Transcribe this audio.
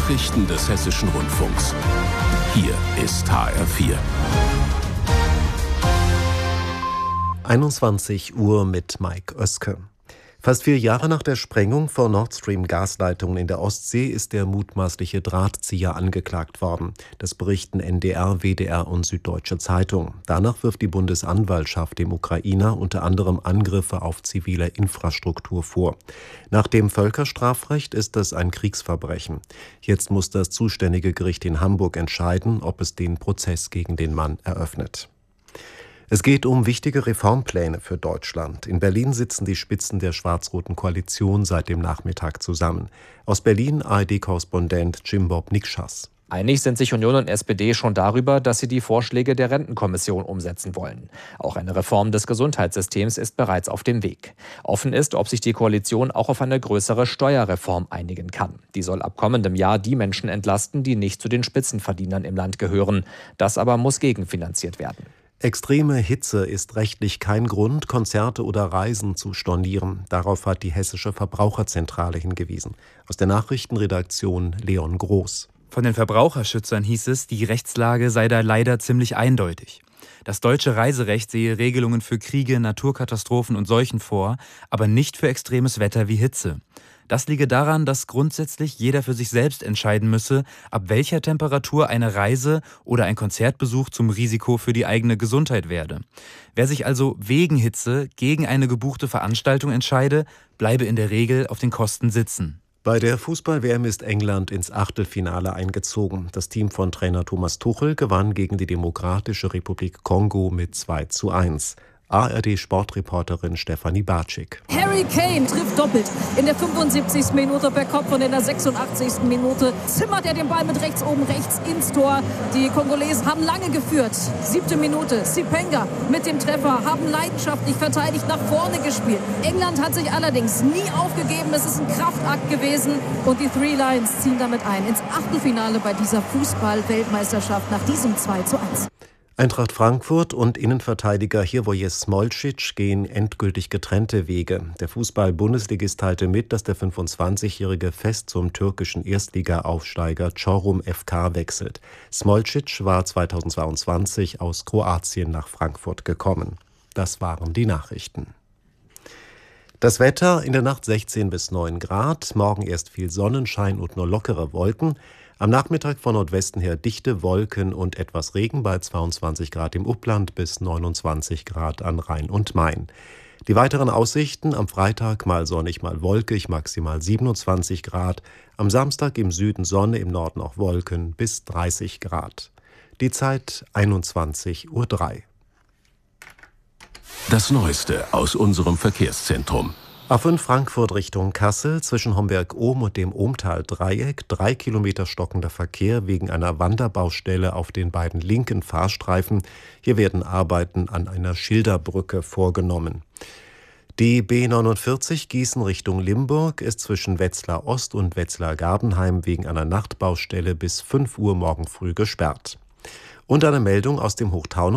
Nachrichten des Hessischen Rundfunks. Hier ist HR4. 21 Uhr mit Mike Oeske. Fast 4 Jahre nach der Sprengung von Nord Stream Gasleitungen in der Ostsee ist der mutmaßliche Drahtzieher angeklagt worden. Das berichten NDR, WDR und Süddeutsche Zeitung. Danach wirft die Bundesanwaltschaft dem Ukrainer unter anderem Angriffe auf zivile Infrastruktur vor. Nach dem Völkerstrafrecht ist das ein Kriegsverbrechen. Jetzt muss das zuständige Gericht in Hamburg entscheiden, ob es den Prozess gegen den Mann eröffnet. Es geht um wichtige Reformpläne für Deutschland. In Berlin sitzen die Spitzen der schwarz-roten Koalition seit dem Nachmittag zusammen. Aus Berlin ARD-Korrespondent Jim-Bob Nikschas. Einig sind sich Union und SPD schon darüber, dass sie die Vorschläge der Rentenkommission umsetzen wollen. Auch eine Reform des Gesundheitssystems ist bereits auf dem Weg. Offen ist, ob sich die Koalition auch auf eine größere Steuerreform einigen kann. Die soll ab kommendem Jahr die Menschen entlasten, die nicht zu den Spitzenverdienern im Land gehören. Das aber muss gegenfinanziert werden. Extreme Hitze ist rechtlich kein Grund, Konzerte oder Reisen zu stornieren. Darauf hat die Hessische Verbraucherzentrale hingewiesen. Aus der Nachrichtenredaktion Leon Groß. Von den Verbraucherschützern hieß es, die Rechtslage sei da leider ziemlich eindeutig. Das deutsche Reiserecht sehe Regelungen für Kriege, Naturkatastrophen und Seuchen vor, aber nicht für extremes Wetter wie Hitze. Das liege daran, dass grundsätzlich jeder für sich selbst entscheiden müsse, ab welcher Temperatur eine Reise oder ein Konzertbesuch zum Risiko für die eigene Gesundheit werde. Wer sich also wegen Hitze gegen eine gebuchte Veranstaltung entscheide, bleibe in der Regel auf den Kosten sitzen. Bei der Fußball-WM ist England ins Achtelfinale eingezogen. Das Team von Trainer Thomas Tuchel gewann gegen die Demokratische Republik Kongo mit 2:1. ARD-Sportreporterin Stefanie Bartschik. Harry Kane trifft doppelt. In der 75. Minute per Kopf und in der 86. Minute zimmert er den Ball mit rechts oben rechts ins Tor. Die Kongolesen haben lange geführt. 7. Minute, Sipenga mit dem Treffer, haben leidenschaftlich verteidigt nach vorne gespielt. England hat sich allerdings nie aufgegeben. Es ist ein Kraftakt gewesen und die Three Lions ziehen damit ein ins Achtelfinale bei dieser Fußball-Weltmeisterschaft nach diesem 2:1. Eintracht Frankfurt und Innenverteidiger Hrvoje Smolcic gehen endgültig getrennte Wege. Der Fußball-Bundesligist teilte mit, dass der 25-Jährige fest zum türkischen Erstliga-Aufsteiger Çorum FK wechselt. Smolcic war 2022 aus Kroatien nach Frankfurt gekommen. Das waren die Nachrichten. Das Wetter: in der Nacht 16 bis 9 Grad, morgen erst viel Sonnenschein und nur lockere Wolken. Am Nachmittag von Nordwesten her dichte Wolken und etwas Regen bei 22 Grad im Upland bis 29 Grad an Rhein und Main. Die weiteren Aussichten: am Freitag mal sonnig, mal wolkig, maximal 27 Grad. Am Samstag im Süden Sonne, im Norden auch Wolken bis 30 Grad. Die Zeit 21:03 Uhr. Das Neueste aus unserem Verkehrszentrum. A5 Frankfurt Richtung Kassel, zwischen Homberg-Ohm und dem Ohmtal-Dreieck, 3 Kilometer stockender Verkehr wegen einer Wanderbaustelle auf den beiden linken Fahrstreifen. Hier werden Arbeiten an einer Schilderbrücke vorgenommen. Die B49 Gießen Richtung Limburg ist zwischen Wetzlar Ost und Wetzlar Gardenheim wegen einer Nachtbaustelle bis 5 Uhr morgen früh gesperrt. Und eine Meldung aus dem Hochtaunus.